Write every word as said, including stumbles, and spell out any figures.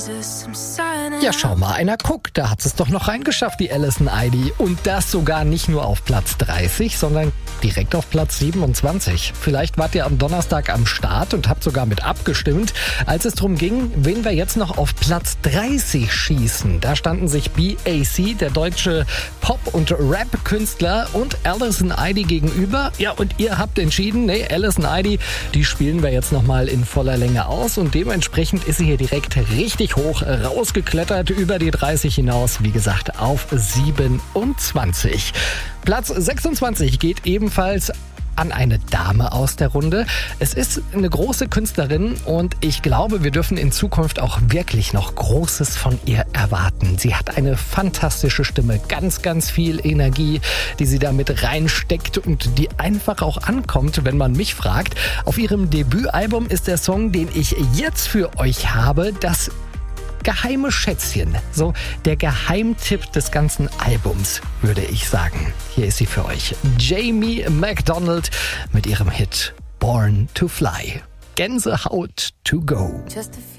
Ja, schau mal, einer guckt, da hat es doch noch reingeschafft, die Alison Idey. Und das sogar nicht nur auf Platz dreißig, sondern direkt auf Platz siebenundzwanzig. Vielleicht wart ihr am Donnerstag am Start und habt sogar mit abgestimmt, als es darum ging, wen wir jetzt noch auf Platz dreißig schießen. Da standen sich B A C, der deutsche Pop- und Rap-Künstler, und Alison Idey gegenüber. Ja, und ihr habt entschieden, nee, Alison Idey, die spielen wir jetzt nochmal in voller Länge aus. Und dementsprechend ist sie hier direkt richtig hoch rausgeklettert, über die dreißig hinaus, wie gesagt, auf siebenundzwanzig. Platz sechsundzwanzig geht ebenfalls an eine Dame aus der Runde. Es ist eine große Künstlerin und ich glaube, wir dürfen in Zukunft auch wirklich noch Großes von ihr erwarten. Sie hat eine fantastische Stimme, ganz, ganz viel Energie, die sie da mit reinsteckt und die einfach auch ankommt, wenn man mich fragt. Auf ihrem Debütalbum ist der Song, den ich jetzt für euch habe, das geheime Schätzchen, so der Geheimtipp des ganzen Albums, würde ich sagen. Hier ist sie für euch, Jamie McDonald mit ihrem Hit Born to Fly. Gänsehaut to go. Just a